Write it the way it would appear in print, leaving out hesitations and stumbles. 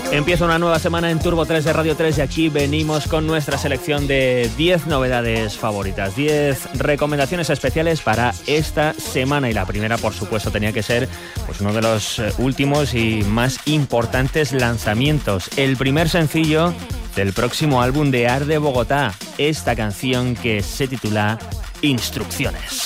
Empieza una nueva semana en Turbo 3 de Radio 3 y aquí venimos con nuestra selección de 10 novedades favoritas, 10 recomendaciones especiales para esta semana. Y la primera, por supuesto, tenía que ser pues uno de los últimos y más importantes lanzamientos. El primer sencillo del próximo álbum de Arde Bogotá, esta canción que se titula Instrucciones.